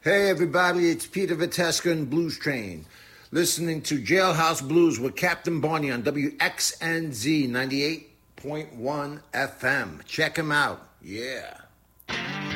Hey everybody, it's Peter Viteska and Blues Train. Listening to Jailhouse Blues with Captain Barney on WXNZ 98.1 FM. Check him out. Yeah.